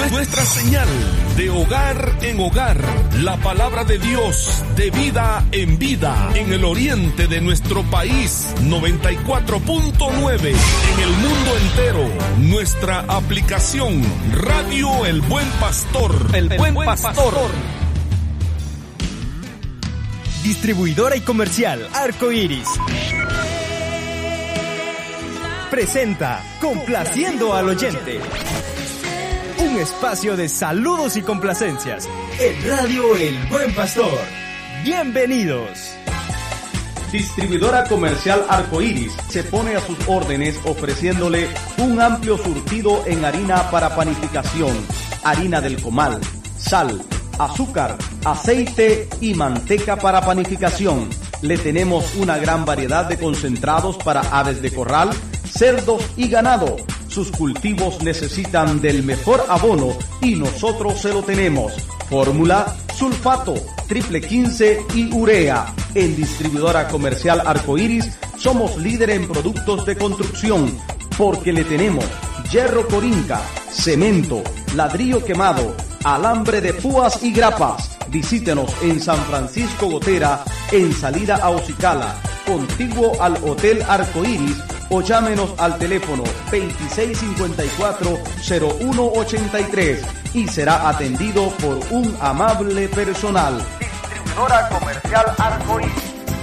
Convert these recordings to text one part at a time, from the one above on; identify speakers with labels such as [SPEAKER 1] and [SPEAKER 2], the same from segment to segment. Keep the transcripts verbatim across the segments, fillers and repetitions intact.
[SPEAKER 1] Nuestra señal de hogar en hogar. La palabra de Dios de vida en vida. En el oriente de nuestro país, noventa y cuatro punto nueve. En el mundo entero, nuestra aplicación Radio El Buen Pastor.
[SPEAKER 2] El, el Buen, Buen Pastor. Pastor. Distribuidora y comercial Arco Iris presenta Complaciendo al Oyente, un espacio de saludos y complacencias en Radio El Buen Pastor. Bienvenidos.
[SPEAKER 3] Distribuidora comercial Arco Iris se pone a sus órdenes ofreciéndole un amplio surtido en harina para panificación, harina del comal, sal, azúcar, aceite y manteca para panificación. Le tenemos una gran variedad de concentrados para aves de corral, cerdos y ganado. Sus cultivos necesitan del mejor abono y nosotros se lo tenemos. Fórmula, sulfato, triple quince y urea. En Distribuidora Comercial Arco Iris somos líder en productos de construcción porque le tenemos hierro corinca, cemento, ladrillo quemado, alambre de púas y grapas. Visítenos en San Francisco Gotera, en salida a Ocicala, contiguo al Hotel Arco Iris, o llámenos al teléfono veintiséis cincuenta y cuatro cero uno ochenta y tres y será atendido por un amable personal. Distribuidora Comercial Arco Iris.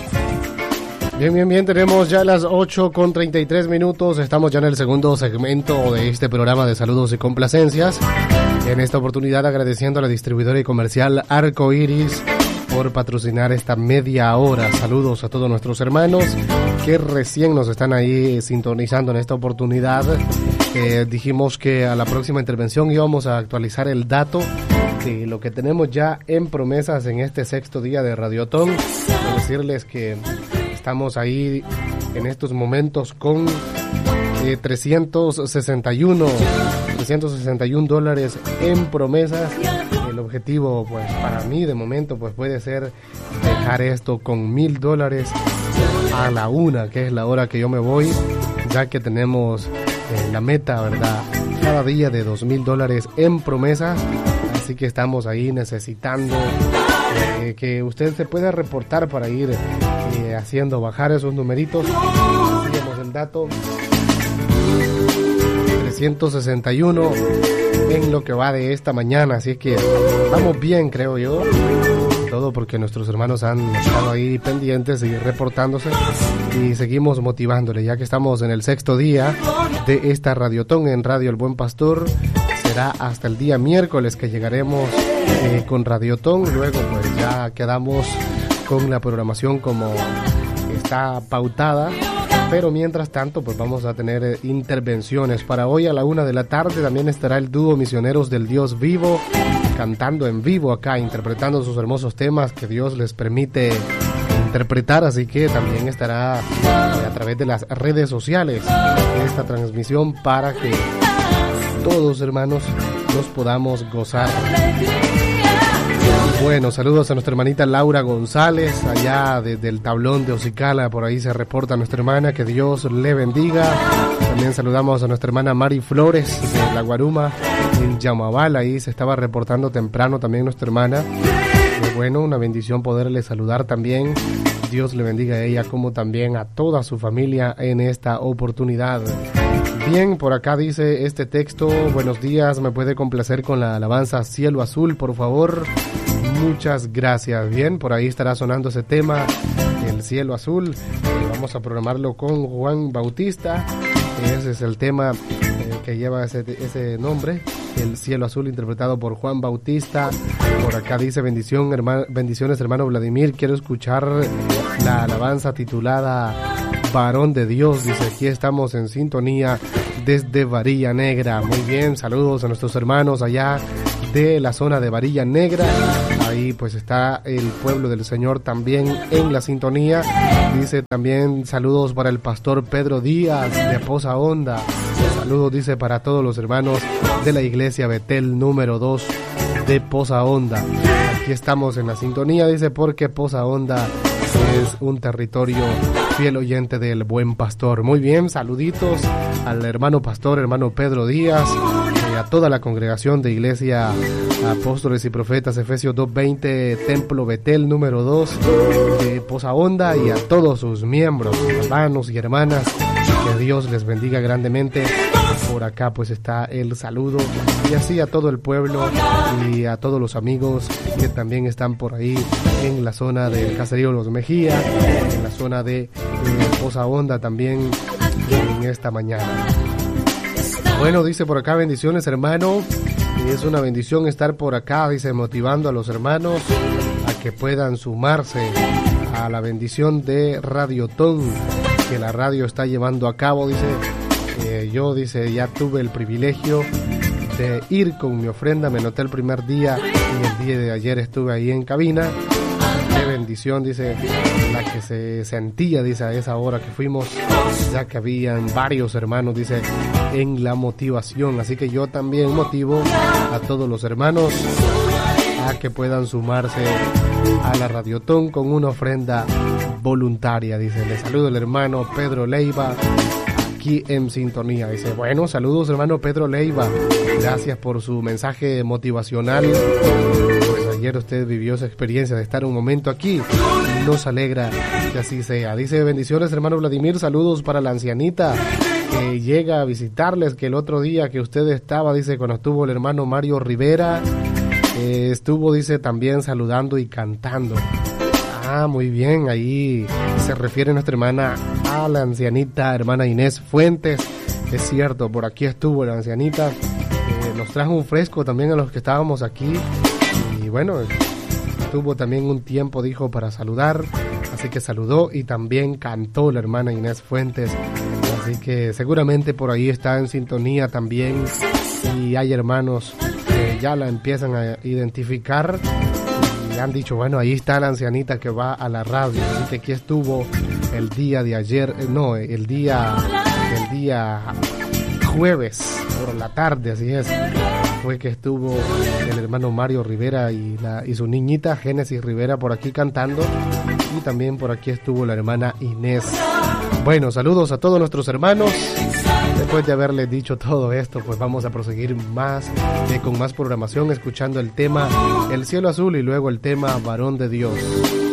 [SPEAKER 4] Bien, bien, bien, tenemos ya las ocho con treinta y tres minutos, estamos ya en el segundo segmento de este programa de saludos y complacencias. En esta oportunidad agradeciendo a la distribuidora y comercial Arco Iris por patrocinar esta media hora. Saludos a todos nuestros hermanos que recién nos están ahí sintonizando en esta oportunidad. Eh, dijimos que a la próxima intervención íbamos a actualizar el dato de lo que tenemos ya en promesas en este sexto día de Radiotón. Quiero decirles que estamos ahí en estos momentos con eh, trescientos sesenta y uno dólares en promesas. El objetivo, pues, para mí de momento, pues, puede ser dejar esto con mil dólares a la una, que es la hora que yo me voy, ya que tenemos eh, la meta, ¿verdad? Cada día de dos mil dólares en promesas. Así que estamos ahí necesitando eh, que usted se pueda reportar para ir eh, haciendo bajar esos numeritos. Sigamos el dato. trescientos sesenta y uno en lo que va de esta mañana, así que vamos bien, creo yo, todo porque nuestros hermanos han estado ahí pendientes y reportándose, y seguimos motivándole, ya que estamos en el sexto día de esta Radiotón en Radio El Buen Pastor. Será hasta el día miércoles que llegaremos eh, con Radiotón, luego pues ya quedamos con la programación como está pautada. Pero mientras tanto, pues vamos a tener eh, intervenciones. Para hoy a la una de la tarde también estará el dúo Misioneros del Dios Vivo, cantando en vivo acá, interpretando sus hermosos temas que Dios les permite interpretar. Así que también estará eh, a través de las redes sociales esta transmisión para que todos, hermanos, nos podamos gozar. Bueno, saludos a nuestra hermanita Laura González, allá desde el tablón de Ocicala, por ahí se reporta nuestra hermana, que Dios le bendiga. También saludamos a nuestra hermana Mari Flores de La Guaruma, en Yamabal, ahí se estaba reportando temprano también nuestra hermana. Y bueno, una bendición poderle saludar también. Dios le bendiga a ella como también a toda su familia en esta oportunidad. Bien, por acá dice este texto: buenos días, me puede complacer con la alabanza Cielo Azul, por favor. Muchas gracias. Bien, por ahí estará sonando ese tema, El Cielo Azul. Eh, vamos a programarlo con Juan Bautista. Ese es el tema eh, que lleva ese, ese nombre, El Cielo Azul, interpretado por Juan Bautista. Por acá dice: bendición, hermano, bendiciones, hermano Vladimir. Quiero escuchar la alabanza titulada Varón de Dios. Dice: aquí estamos en sintonía desde Varilla Negra. Muy bien, saludos a nuestros hermanos allá de la zona de Varilla Negra. Ahí pues está el pueblo del Señor también en la sintonía. Dice también: saludos para el pastor Pedro Díaz de Poza Honda. Saludos, dice, para todos los hermanos de la iglesia Betel número dos de Poza Honda. Aquí estamos en la sintonía, dice, porque Poza Honda es un territorio fiel oyente del Buen Pastor. Muy bien, saluditos al hermano pastor, hermano Pedro Díaz, eh, a toda la congregación de Iglesia Apóstoles y Profetas Efesios dos veinte, Templo Betel número dos de Poza Honda, y a todos sus miembros, hermanos y hermanas, que Dios les bendiga grandemente. Por acá pues está el saludo, y así a todo el pueblo y a todos los amigos que también están por ahí en la zona del Caserío Los Mejía, en la zona de eh, Poza Honda también en esta mañana. Bueno, dice por acá, bendiciones hermano, y es una bendición estar por acá, dice, motivando a los hermanos a que puedan sumarse a la bendición de Radiotón que la radio está llevando a cabo. Dice, eh, yo dice ya tuve el privilegio de ir con mi ofrenda, me noté el primer día y el día de ayer estuve ahí en cabina. Qué bendición, dice, la que se sentía, dice, a esa hora que fuimos, ya que habían varios hermanos, dice, en la motivación. Así que yo también motivo a todos los hermanos a que puedan sumarse a la Radiotón con una ofrenda voluntaria. Dice, le saludo el hermano Pedro Leiva, aquí en sintonía. Dice, bueno, saludos hermano Pedro Leiva, gracias por su mensaje motivacional. Pues ayer usted vivió esa experiencia de estar un momento aquí, nos alegra que así sea. Dice, bendiciones hermano Vladimir, saludos para la ancianita que llega a visitarles, que el otro día que usted estaba, dice, cuando estuvo el hermano Mario Rivera, eh, estuvo, dice, también saludando y cantando. Ah, muy bien, ahí se refiere nuestra hermana a la ancianita, hermana Inés Fuentes. Es cierto, por aquí estuvo la ancianita, eh, nos trajo un fresco también a los que estábamos aquí, y bueno, tuvo también un tiempo, dijo, para saludar, así que saludó y también cantó la hermana Inés Fuentes, así que seguramente por ahí está en sintonía también, y hay hermanos que ya la empiezan a identificar y han dicho, bueno, ahí está la ancianita que va a la radio. Así que aquí estuvo el día de ayer, no, el día el día jueves por la tarde, así es, fue que estuvo el hermano Mario Rivera y, la, y su niñita Génesis Rivera por aquí cantando, y también por aquí estuvo la hermana Inés. Bueno, saludos a todos nuestros hermanos. Después de haberles dicho todo esto, pues vamos a proseguir más, eh, con más programación, escuchando el tema El Cielo Azul y luego el tema Varón de Dios.